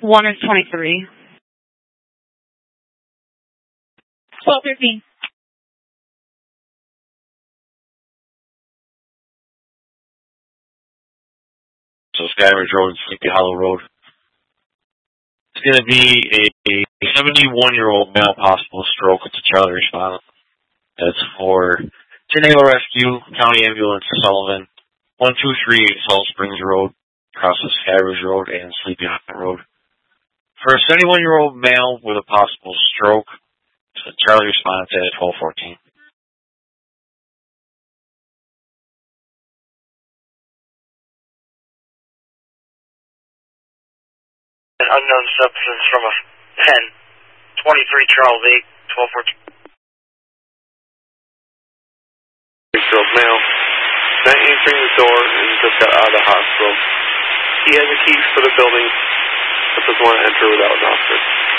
1 is 23. 12:13. So Skyridge Road and Sleepy Hollow Road. It's going to be a 71-year-old male possible stroke. It's a child response. That's for Tornado Rescue, County Ambulance Sullivan, 123 Salt Springs Road, crosses Skyridge Road and Sleepy Hollow Road. For a 71-year-old male with a possible stroke, it's a child response at 12:14. An unknown substance from a pen. 23 Charles 8, 12:14. Male, not answering the door and just got out of the hospital. He has the keys for the building, but doesn't want to enter without an officer.